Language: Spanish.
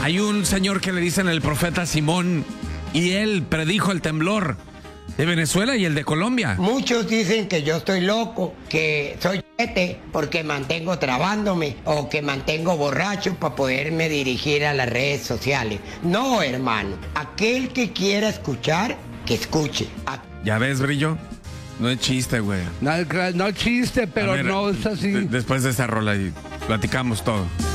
Hay un señor que le dicen el profeta Simón y él predijo el temblor de Venezuela y el de Colombia. Muchos dicen que yo estoy loco, que soy porque mantengo trabándome o que mantengo borracho para poderme dirigir a las redes sociales. No, hermano, aquel que quiera escuchar, que escuche. ¿Ya ves, Brillo? No es chiste, güey. No es chiste, pero A ver, no es así. Después de esta rola y platicamos todo.